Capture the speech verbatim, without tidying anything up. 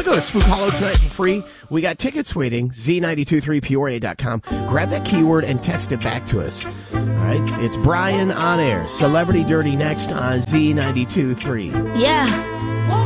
go to Spook Hollow tonight for free? We got tickets waiting, Z nine two three Peoria dot com. Grab that keyword and text it back to us. All right? It's Brian on air. Celebrity Dirty next on Z nine two three. Yeah.